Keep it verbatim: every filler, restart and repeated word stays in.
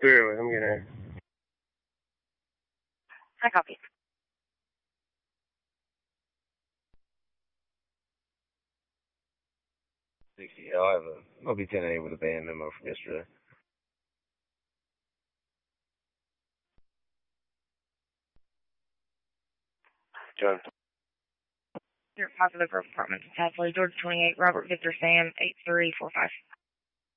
Bear with, I'm getting her. I copy. sixty. I'll have a, I'll be ten A with a band memo from yesterday. John. You're five for the Grove Apartments, Tasley, Georgia twenty-eight, Robert Victor Sam, eight three four five.